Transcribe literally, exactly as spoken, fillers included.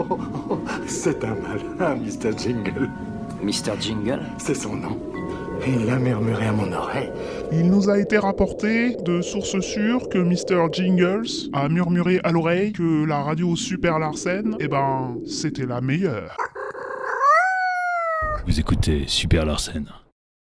oh, oh, c'est un malin, mister Jingle. mister Jingle ? C'est son nom. Il l'a murmuré à mon oreille. Il nous a été rapporté de sources sûres que mister Jingles a murmuré à l'oreille que la radio Super Larsen, eh ben, c'était la meilleure. Vous écoutez Super Larsen.